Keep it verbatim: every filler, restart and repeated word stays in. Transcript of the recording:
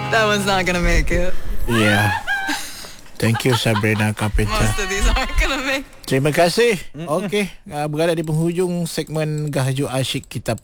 That one's not gonna make it. Yeah. Thank you Sabrina Carpenter. Most of these aren't gonna make it. Terima kasih. Okey, uh, berada di penghujung segmen Gahayu Asyik kita